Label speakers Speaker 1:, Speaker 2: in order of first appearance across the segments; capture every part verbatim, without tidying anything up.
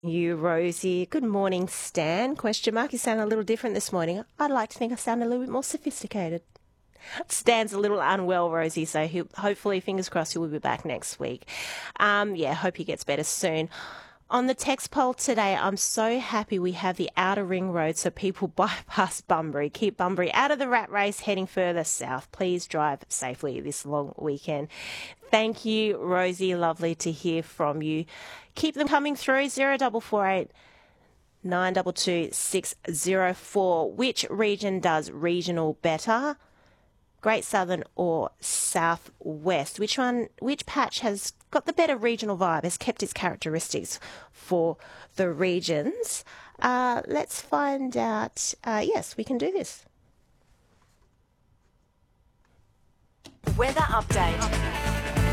Speaker 1: You, Rosie. Good morning, Stan. Question mark. You sound a little different this morning. I'd like to think I sound a little bit more sophisticated. Stan's a little unwell, Rosie, so he'll, hopefully, fingers crossed, he will be back next week. Um, yeah, hope he gets better soon. On the text poll today, I'm so happy we have the outer ring road so people bypass Bunbury. Keep Bunbury out of the rat race, heading further south. Please drive safely this long weekend. Thank you, Rosie. Lovely to hear from you. Keep them coming through. zero double four eight nine two two six zero four. Which region does regional better? Great Southern or South West? Which one, which patch has got the better regional vibe, has kept its characteristics for the regions? Uh, let's find out. Uh, yes, we can do this.
Speaker 2: Weather update.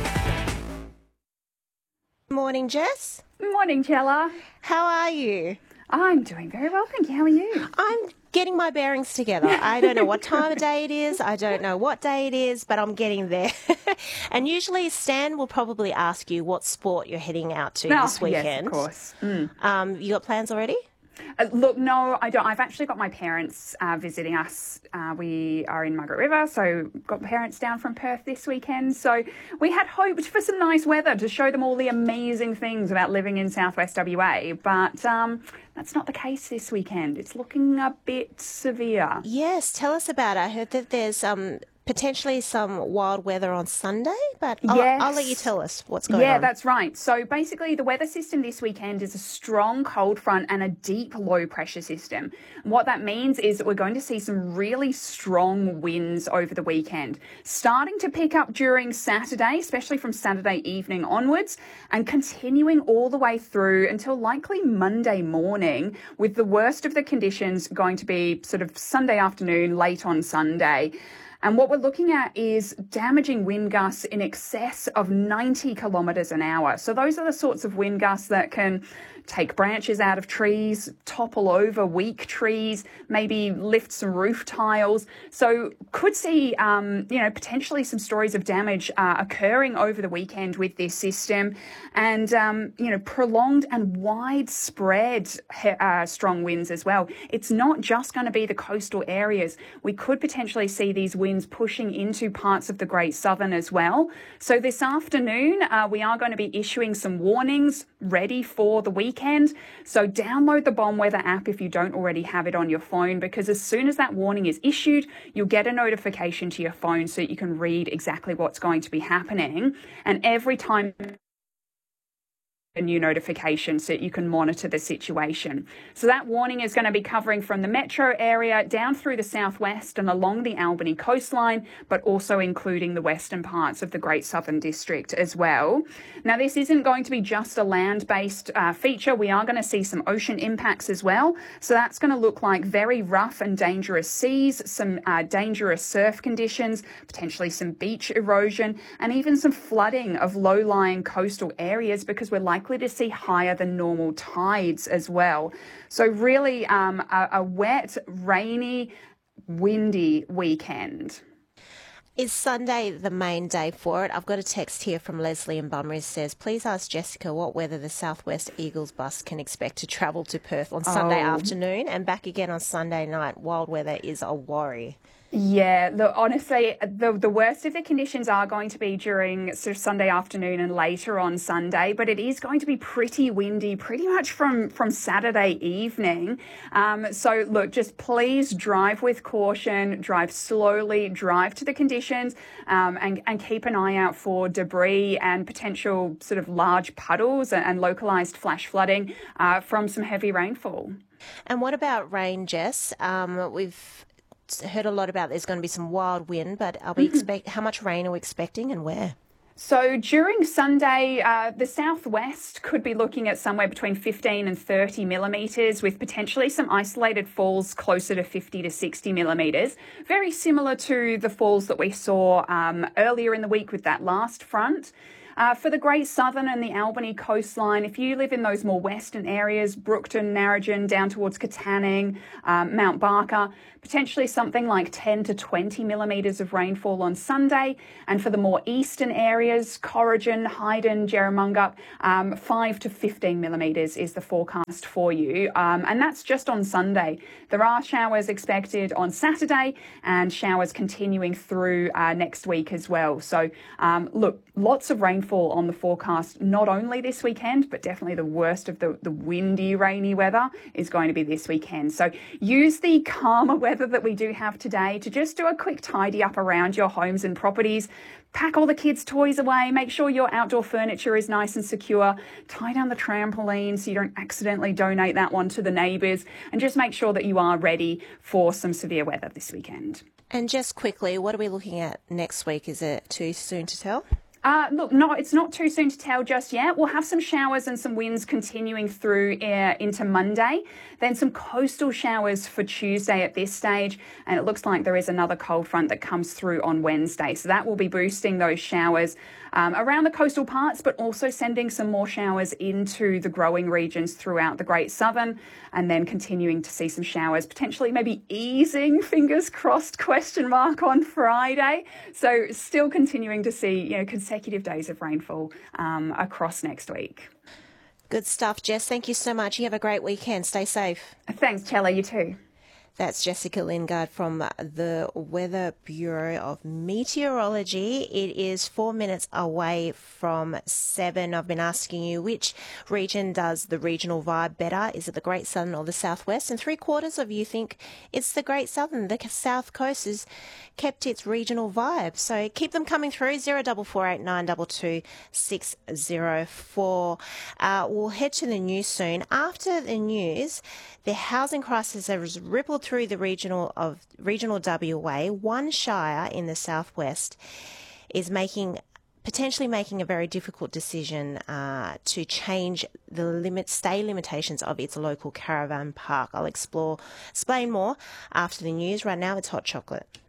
Speaker 1: Morning, Jess.
Speaker 3: Morning, Chella.
Speaker 1: How are you?
Speaker 3: I'm doing very well, thank you. How are you?
Speaker 1: I'm getting my bearings together. I don't know what time of day it is. I don't know what day it is, but I'm getting there. And usually Stan will probably ask you what sport you're heading out to
Speaker 3: Oh,
Speaker 1: this weekend.
Speaker 3: yes, of course. Mm.
Speaker 1: Um, you got plans already?
Speaker 3: Uh, look, no, I don't. I've actually got my parents uh, visiting us. Uh, we are in Margaret River, so got parents down from Perth this weekend. So we had hoped for some nice weather to show them all the amazing things about living in southwest W A, but um, that's not the case this weekend. It's looking a bit severe.
Speaker 1: Yes, tell us about it. I heard that there's um, potentially some wild weather on Sunday, but I'll,
Speaker 3: Yes.
Speaker 1: I'll let you tell us what's going
Speaker 3: Yeah,
Speaker 1: on.
Speaker 3: that's right. So basically the weather system this weekend is a strong cold front and a deep low pressure system. And what that means is that we're going to see some really strong winds over the weekend, starting to pick up during Saturday, especially from Saturday evening onwards, and continuing all the way through until likely Monday morning, with the worst of the conditions going to be sort of Sunday afternoon, late on Sunday. And what we're looking at is damaging wind gusts in excess of ninety kilometres an hour. So those are the sorts of wind gusts that can take branches out of trees, topple over weak trees, maybe lift some roof tiles. So could see, um, you know, potentially some stories of damage uh, occurring over the weekend with this system, and, um, you know, prolonged and widespread uh, strong winds as well. It's not just going to be the coastal areas. We could potentially see these winds pushing into parts of the Great Southern as well. So this afternoon, uh, we are going to be issuing some warnings ready for the weekend. So download the Bomb Weather app if you don't already have it on your phone, because as soon as that warning is issued, you'll get a notification to your phone so that you can read exactly what's going to be happening. And every time a new notification so that you can monitor the situation. So that warning is going to be covering from the metro area down through the southwest and along the Albany coastline, but also including the western parts of the Great Southern District as well. Now, this isn't going to be just a land-based uh, feature. We are going to see some ocean impacts as well. So that's going to look like very rough and dangerous seas, some uh, dangerous surf conditions, potentially some beach erosion, and even some flooding of low-lying coastal areas, because we're likely to see higher than normal tides as well. So really um, a, a wet, rainy, windy weekend.
Speaker 1: Is Sunday the main day for it? I've got a text here from Leslie in Bunbury. Says, please ask Jessica what weather the Southwest Eagles bus can expect to travel to Perth on Sunday
Speaker 3: Oh.
Speaker 1: afternoon and back again on Sunday night. Wild weather is a worry.
Speaker 3: Yeah, look, honestly, the the worst of the conditions are going to be during sort of Sunday afternoon and later on Sunday, but it is going to be pretty windy pretty much from, from Saturday evening. Um, so, look, just please drive with caution, drive slowly, drive to the conditions, um, and, and keep an eye out for debris and potential sort of large puddles and, and localised flash flooding uh, from some heavy rainfall.
Speaker 1: And what about rain, Jess? Um, we've heard a lot about there's going to be some wild wind, but are we
Speaker 3: Mm-hmm.
Speaker 1: expect how much rain are we expecting and where?
Speaker 3: So during Sunday, uh, the southwest could be looking at somewhere between fifteen and thirty millimetres, with potentially some isolated falls closer to fifty to sixty millimetres. Very similar to the falls that we saw um, earlier in the week with that last front. Uh, for the Great Southern and the Albany coastline, if you live in those more western areas, Brookton, Narrogin, down towards Katanning, um, Mount Barker, potentially something like ten to twenty millimetres of rainfall on Sunday. And for the more eastern areas, Corrigin, Hyden, Jerramungup, um, five to fifteen millimetres is the forecast for you. Um, and that's just on Sunday. There are showers expected on Saturday and showers continuing through uh, next week as well. So, um, look, lots of rainfall on the forecast, not only this weekend, but definitely the worst of the, the windy, rainy weather is going to be this weekend. So use the calmer weather that we do have today to just do a quick tidy up around your homes and properties. Pack all the kids' toys away, make sure your outdoor furniture is nice and secure, tie down the trampoline so you don't accidentally donate that one to the neighbours, and just make sure that you are ready for some severe weather this weekend.
Speaker 1: And just quickly, what are we looking at next week? Is it too soon to tell?
Speaker 3: Uh, look, no, it's not too soon to tell just yet. We'll have some showers and some winds continuing through uh, into Monday, then some coastal showers for Tuesday at this stage, and it looks like there is another cold front that comes through on Wednesday. So that will be boosting those showers um, around the coastal parts, but also sending some more showers into the growing regions throughout the Great Southern, and then continuing to see some showers, potentially maybe easing, fingers crossed, question mark, on Friday. So still continuing to see, you know, consecutive days of rainfall um, across next week.
Speaker 1: Good stuff, Jess. Thank you so much. You have a great weekend. Stay safe.
Speaker 3: Thanks, Chella. You too.
Speaker 1: That's Jessica Lingard from the Weather Bureau of Meteorology. It is four minutes away from seven. I've been asking you which region does the regional vibe better. Is it the Great Southern or the Southwest? And three quarters of you think it's the Great Southern. The South Coast has kept its regional vibe. So keep them coming through. Zero double four eight nine double two six zero four. Uh, we'll head to the news soon. After the news, the housing crisis has rippled through the regional of regional W A. One shire in the southwest is making potentially making a very difficult decision uh, to change the limit stay limitations of its local caravan park. I'll explore explain more after the news. Right now, it's hot chocolate.